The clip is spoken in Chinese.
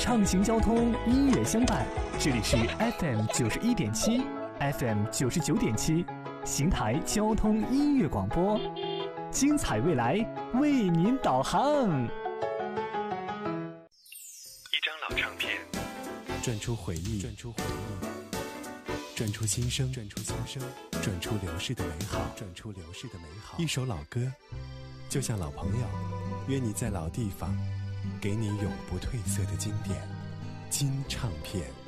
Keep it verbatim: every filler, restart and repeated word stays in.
畅行交通，音乐相伴。这里是 F M 九十一点七 ，F M 九十九点七，邢台交通音乐广播，精彩未来为您导航。 一张老唱片， 转出回忆，转出回忆，转出心声，转出心声，转出流逝的美好，转出流逝的美好。一首老歌，就像老朋友，约你在老地方，给你永不褪色的经典金唱片。